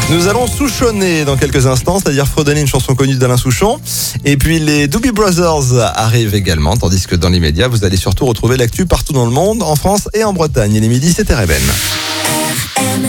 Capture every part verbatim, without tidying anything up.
Nous allons souchonner dans quelques instants, c'est-à-dire fredonner une chanson connue d'Alain Souchon. Et puis les Doobie Brothers arrivent également, tandis que dans l'immédiat, vous allez surtout retrouver l'actu partout dans le monde, en France et en Bretagne. Il est midi, c'est R M N.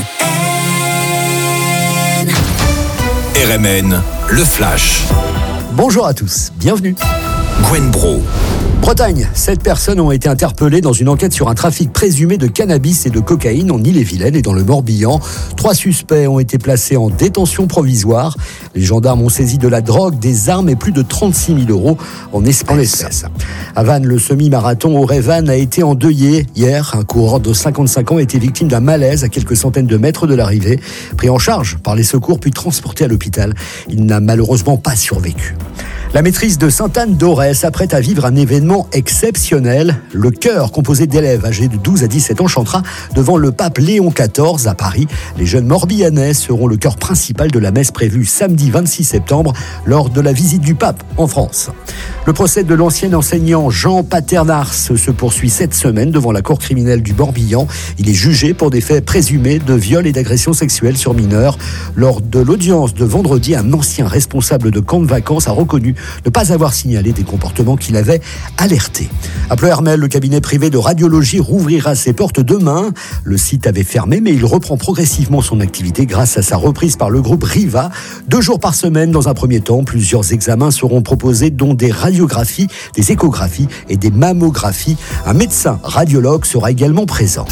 R M N, le flash. Bonjour à tous, bienvenue. Gwen Bro. Bretagne, sept personnes ont été interpellées dans une enquête sur un trafic présumé de cannabis et de cocaïne en Ille-et-Vilaine et dans le Morbihan. Trois suspects ont été placés en détention provisoire. Les gendarmes ont saisi de la drogue, des armes et plus de trente-six mille euros en espèces. À Vannes, le semi-marathon au Révan a été endeuillé. Hier, un coureur de cinquante-cinq ans a été victime d'un malaise à quelques centaines de mètres de l'arrivée. Pris en charge par les secours puis transporté à l'hôpital, il n'a malheureusement pas survécu. La maîtrise de Sainte-Anne-d'Auray s'apprête à vivre un événement exceptionnel. Le chœur, composé d'élèves âgés de douze à dix-sept ans, chantera devant le pape Léon quatorze à Paris. Les jeunes Morbihanais seront le chœur principal de la messe prévue samedi vingt-six septembre lors de la visite du pape en France. Le procès de l'ancien enseignant Jean Paternars se poursuit cette semaine devant la cour criminelle du Morbihan. Il est jugé pour des faits présumés de viol et d'agression sexuelle sur mineurs. Lors de l'audience de vendredi, un ancien responsable de camp de vacances a reconnu ne pas avoir signalé des comportements qu'il avait alertés. À Pleuhermel, le cabinet privé de radiologie rouvrira ses portes demain. Le site avait fermé, mais il reprend progressivement son activité grâce à sa reprise par le groupe Riva. Deux jours par semaine, dans un premier temps, plusieurs examens seront proposés, dont des radiographies, des échographies et des mammographies. Un médecin radiologue sera également présent.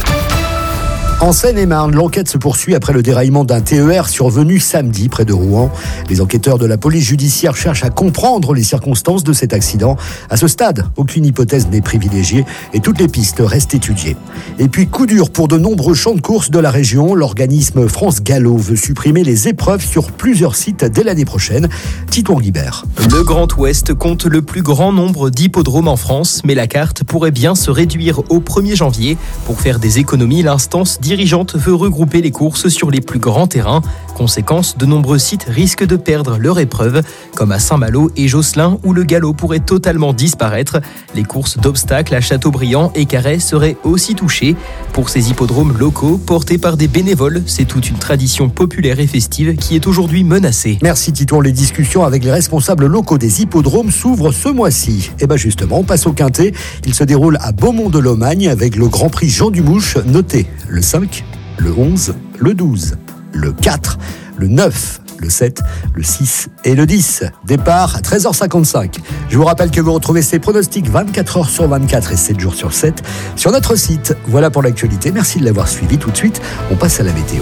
En Seine-et-Marne, l'enquête se poursuit après le déraillement d'un T E R survenu samedi près de Rouen. Les enquêteurs de la police judiciaire cherchent à comprendre les circonstances de cet accident. À ce stade, aucune hypothèse n'est privilégiée et toutes les pistes restent étudiées. Et puis, coup dur pour de nombreux champs de course de la région. L'organisme France Gallo veut supprimer les épreuves sur plusieurs sites dès l'année prochaine. Titouan Guibert. Le Grand Ouest compte le plus grand nombre d'hippodromes en France, mais la carte pourrait bien se réduire au premier janvier. Pour faire des économies, l'instance dirigeante veut regrouper les courses sur les plus grands terrains. Conséquence, de nombreux sites risquent de perdre leur épreuve, comme à Saint-Malo et Josselin, où le galop pourrait totalement disparaître. Les courses d'obstacles à Châteaubriand et Carhaix seraient aussi touchées. Pour ces hippodromes locaux, portés par des bénévoles, c'est toute une tradition populaire et festive qui est aujourd'hui menacée. Merci Titouan. Les discussions avec les responsables locaux des hippodromes s'ouvrent ce mois-ci. Et bien justement, on passe au Quintet. Il se déroule à Beaumont-de-Lomagne avec le Grand Prix Jean Dumouche. Notez le cinq, le onze, le douze, le quatre, le neuf, le sept, le six et le dix. Départ à treize heures cinquante-cinq. Je vous rappelle que vous retrouvez ces pronostics vingt-quatre heures sur vingt-quatre et sept jours sur sept sur notre site. Voilà pour l'actualité. Merci de l'avoir suivi. Tout de suite, on passe à la météo.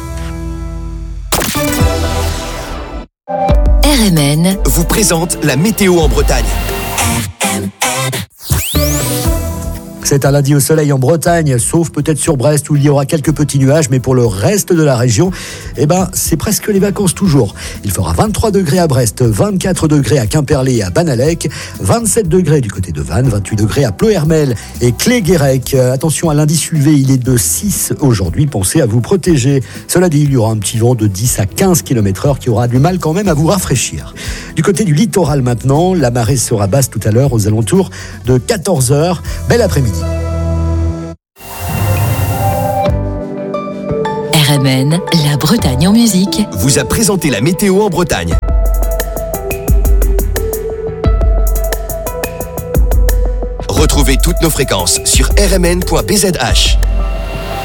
R M N vous présente la météo en Bretagne. C'est un lundi au soleil en Bretagne, sauf peut-être sur Brest où il y aura quelques petits nuages, mais pour le reste de la région, eh ben, c'est presque les vacances toujours. Il fera vingt-trois degrés à Brest, vingt-quatre degrés à Quimperlé et à Banalec, vingt-sept degrés du côté de Vannes, vingt-huit degrés à Pleuhermel et Clé-Guérec. Attention à l'indice U V, il est de six aujourd'hui, pensez à vous protéger. Cela dit, il y aura un petit vent de dix à quinze kilomètres heure qui aura du mal quand même à vous rafraîchir. Du côté du littoral maintenant, la marée sera basse tout à l'heure aux alentours de quatorze heures. Bel après-midi. R M N, la Bretagne en musique, vous a présenté la météo en Bretagne. Retrouvez toutes nos fréquences sur r m n point b z h.